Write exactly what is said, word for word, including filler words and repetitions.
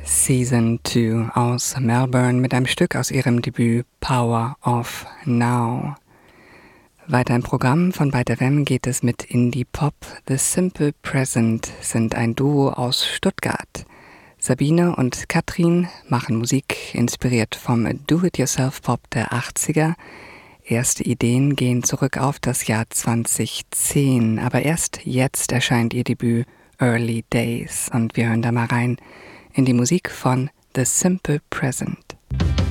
Season zwei aus Melbourne mit einem Stück aus ihrem Debüt Power of Now. Weiter im Programm von Byte F M geht es mit Indie-Pop. The Simple Present sind ein Duo aus Stuttgart. Sabine und Katrin machen Musik, inspiriert vom Do-it-yourself-Pop der achtziger. Erste Ideen gehen zurück auf das Jahr zweitausendzehn, aber erst jetzt erscheint ihr Debüt Early Days und wir hören da mal rein in die Musik von The Simple Present.